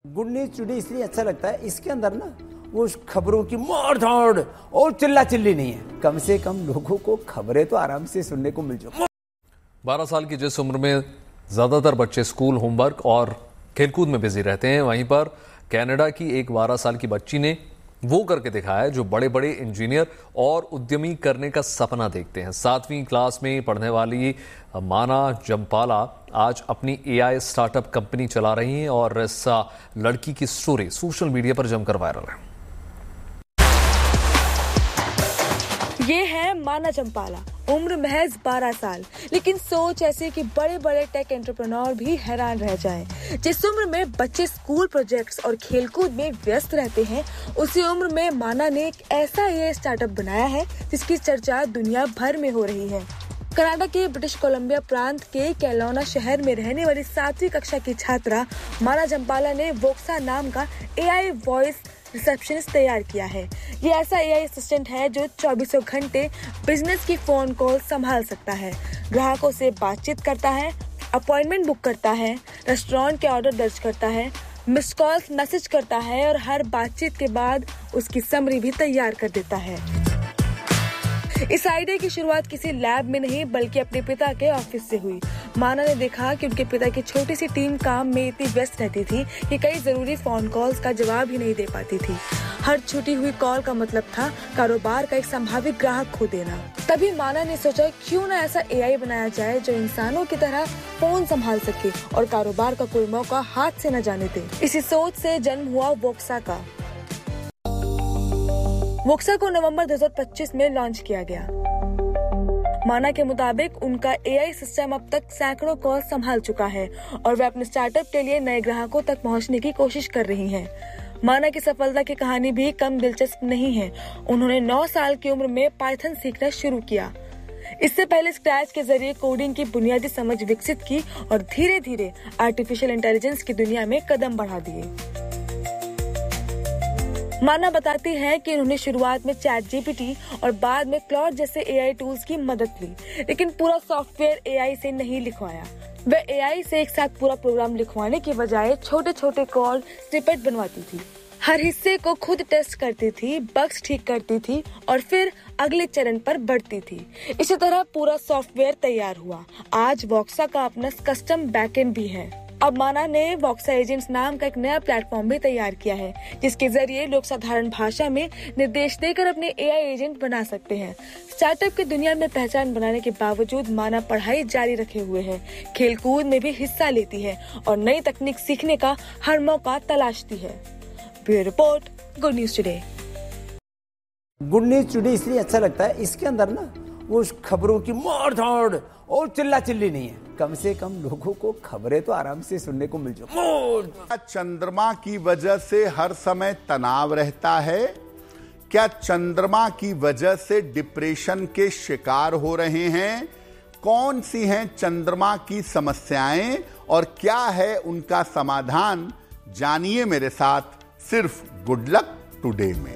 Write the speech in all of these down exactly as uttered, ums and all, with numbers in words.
Good news today इसलिए अच्छा लगता है, इसके अंदर ना वो खबरों की मार धाड़ और चिल्ला चिल्ली नहीं है। कम से कम लोगों को खबरें तो आराम से सुनने को मिल जाए। बारह साल की जिस उम्र में ज्यादातर बच्चे स्कूल, होमवर्क और खेलकूद में बिजी रहते हैं, वहीं पर कनाडा की एक बारह साल की बच्ची ने वो करके दिखाया जो बड़े बड़े इंजीनियर और उद्यमी करने का सपना देखते हैं। सातवीं क्लास में पढ़ने वाली माना जम्पाला आज अपनी एआई स्टार्टअप कंपनी चला रही हैं और इस लड़की की स्टोरी सोशल मीडिया पर जमकर वायरल है। ये है माना जम्पाला, उम्र महज बारह साल, लेकिन सोच ऐसी कि बड़े बड़े टेक एंटरप्रेन्योर भी हैरान रह जाएं। जिस उम्र में बच्चे स्कूल प्रोजेक्ट्स और खेलकूद में व्यस्त रहते हैं, उसी उम्र में माना ने एक ऐसा ये स्टार्टअप बनाया है जिसकी चर्चा दुनिया भर में हो रही है। कनाडा के ब्रिटिश कोलंबिया प्रांत के कैलोना शहर में रहने वाली सातवीं कक्षा की छात्रा माना जम्पाला ने वोक्सा नाम का एआई वॉइस रिसेप्शनिस्ट तैयार किया है। ये ऐसा एआई असिस्टेंट है जो चौबीसों घंटे बिजनेस की फोन कॉल संभाल सकता है, ग्राहकों से बातचीत करता है, अपॉइंटमेंट बुक करता है, रेस्टोरेंट के ऑर्डर दर्ज करता है, मिस्ड कॉल्स मैसेज करता है और हर बातचीत के बाद उसकी समरी भी तैयार कर देता है। इस आइडिया की शुरुआत किसी लैब में नहीं बल्कि अपने पिता के ऑफिस से हुई। माना ने देखा कि उनके पिता की छोटी सी टीम काम में इतनी व्यस्त रहती थी कि कई जरूरी फोन कॉल्स का जवाब ही नहीं दे पाती थी। हर छूटी हुई कॉल का मतलब था कारोबार का एक संभावित ग्राहक खो देना। तभी माना ने सोचा क्यों ना ऐसा एआई बनाया जाए जो इंसानों की तरह फोन संभाल सके और कारोबार का कोई मौका हाथ से न जाने दे। इसी सोच से जन्म हुआ वोक्सा का। वोक्सा को नवंबर दो हज़ार पच्चीस में लॉन्च किया गया। माना के मुताबिक उनका एआई सिस्टम अब तक सैकड़ों कॉल संभाल चुका है और वे अपने स्टार्टअप के लिए नए ग्राहकों तक पहुंचने की कोशिश कर रही हैं। माना की सफलता की कहानी भी कम दिलचस्प नहीं है। उन्होंने नौ साल की उम्र में पाइथन सीखना शुरू किया। इससे पहले स्क्रैच के जरिए कोडिंग की बुनियादी समझ विकसित की और धीरे धीरे आर्टिफिशियल इंटेलिजेंस की दुनिया में कदम बढ़ा दिए। माना बताती है कि उन्होंने शुरुआत में चैट जीपीटी और बाद में क्लॉड जैसे एआई टूल्स की मदद ली, लेकिन पूरा सॉफ्टवेयर एआई से नहीं लिखवाया। वे एआई से एक साथ पूरा प्रोग्राम लिखवाने की बजाय छोटे छोटे कॉल स्निपेट बनवाती थी। हर हिस्से को खुद टेस्ट करती थी, बग्स ठीक करती थी और फिर अगले चरण पर बढ़ती थी। इसी तरह पूरा सॉफ्टवेयर तैयार हुआ। आज वोक्सा का अपना कस्टम बैकएंड भी है। अब माना ने वोक्सा एजेंट्स नाम का एक नया प्लेटफॉर्म भी तैयार किया है, जिसके जरिए लोग साधारण भाषा में निर्देश देकर अपने एआई एजेंट बना सकते हैं। स्टार्टअप की दुनिया में पहचान बनाने के बावजूद माना पढ़ाई जारी रखे हुए है, खेलकूद में भी हिस्सा लेती है और नई तकनीक सीखने का हर मौका तलाशती है। Bureau report, good news today. Good news today इसलिए अच्छा लगता है, इसके अंदर ना वो खबरों की मार धाड़ और चिल्ला चिल्ली नहीं है। कम से कम लोगों को खबरें तो आराम से सुनने को मिल जाए। चंद्रमा की वजह से हर समय तनाव रहता है? क्या चंद्रमा की वजह से डिप्रेशन के शिकार हो रहे हैं? कौन सी हैं चंद्रमा की समस्याएं और क्या है उनका समाधान? जानिए मेरे साथ सिर्फ गुड लक टुडे में।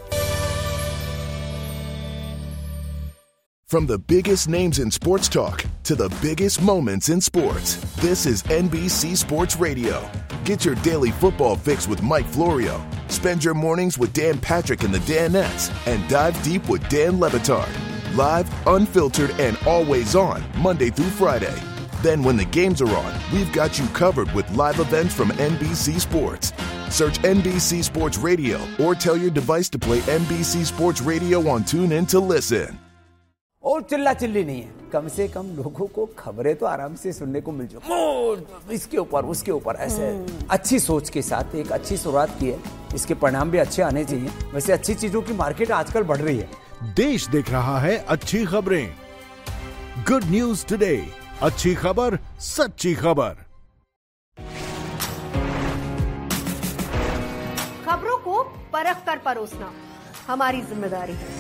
From the biggest names in sports talk to the biggest moments in sports, this is N B C Sports Radio. Get your daily football fix with Mike Florio. Spend your mornings with Dan Patrick and the Danettes and dive deep with Dan Levitard. Live, unfiltered, and always on Monday through Friday. Then when the games are on, we've got you covered with live events from N B C Sports. Search N B C Sports Radio or tell your device to play N B C Sports Radio on TuneIn to listen. और चिल्ला chilli नहीं है। कम से कम लोगों को खबरें तो आराम से सुनने को मिल जाए। इसके ऊपर उसके ऊपर ऐसे अच्छी सोच के साथ एक अच्छी शुरुआत की है, इसके परिणाम भी अच्छे आने चाहिए। वैसे अच्छी चीजों की मार्केट आजकल बढ़ रही है। देश देख रहा है अच्छी खबरें। गुड न्यूज टुडे, अच्छी खबर, सच्ची खबर। खबरों को परख कर परोसना हमारी जिम्मेदारी है।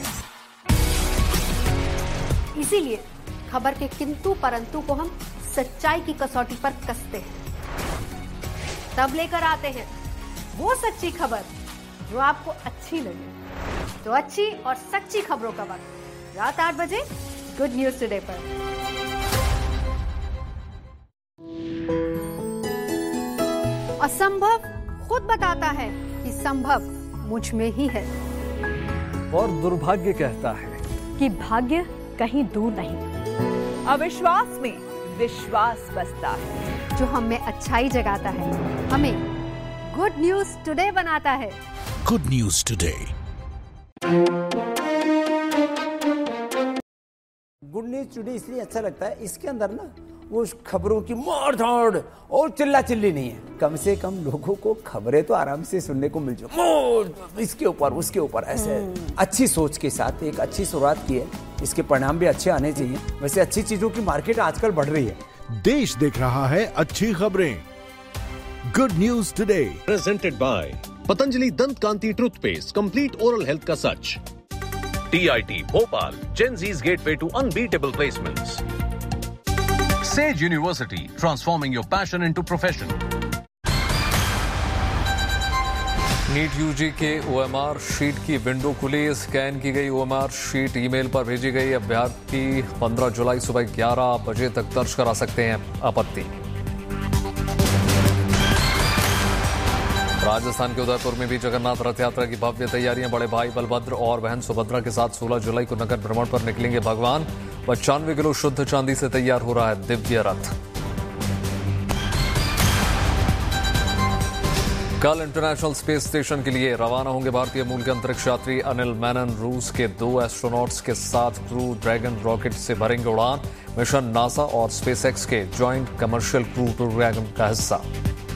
इसीलिए खबर के किंतु परंतु को हम सच्चाई की कसौटी पर कसते हैं। तब लेकर आते हैं वो सच्ची खबर जो आपको अच्छी लगे। तो अच्छी और सच्ची खबरों का वक्त रात आठ बजे गुड न्यूज टुडे पर। असंभव खुद बताता है कि संभव मुझ में ही है। और दुर्भाग्य कहता है कि भाग्य कहीं दूर नहीं। अविश्वास में विश्वास बसता है। जो हम में अच्छाई जगाता है, हमें गुड न्यूज टुडे बनाता है। Good news today. Good news today इसलिए अच्छा लगता है, इसके अंदर ना वो खबरों की मार धाड़ और चिल्ला चिल्ली नहीं है। कम से कम लोगों को खबरें तो आराम से सुनने को मिल जाए, इसके ऊपर उसके ऊपर ऐसे अच्छी सोच के साथ एक अच्छी शुरुआत की है, इसके परिणाम भी अच्छे आने चाहिए। वैसे अच्छी चीजों की मार्केट आजकल बढ़ रही है। देश देख रहा है अच्छी खबरें। Good news today presented by Patanjali दंत कांति टूथपेस्ट, कंप्लीट ओरल हेल्थ का सच। T I T Bhopal, Gen Z's gateway to unbeatable placements. Sage University, transforming your passion into profession. NEET UG के ओएमआर शीट की विंडो खुली, स्कैन की गई OMR sheet email पर भेजी गई। अभ्यर्थी पंद्रह जुलाई सुबह ग्यारह बजे तक दर्ज करा सकते हैं आपत्ति। राजस्थान के उदयपुर में भी जगन्नाथ रथ यात्रा की भव्य तैयारियां। बड़े भाई बलभद्र और बहन सुभद्रा के साथ सोलह जुलाई को नगर भ्रमण पर निकलेंगे भगवान। पचानवे किलो शुद्ध चांदी से तैयार हो रहा है दिव्य रथ। कल इंटरनेशनल स्पेस स्टेशन के लिए रवाना होंगे भारतीय मूल के अंतरिक्ष यात्री अनिल मेनन। रूस के दो एस्ट्रोनॉट्स के साथ क्रू ड्रैगन रॉकेट से भरेंगे उड़ान। मिशन नासा और स्पेसएक्स के ज्वाइंट कमर्शियल क्रू ड्रैगन का हिस्सा।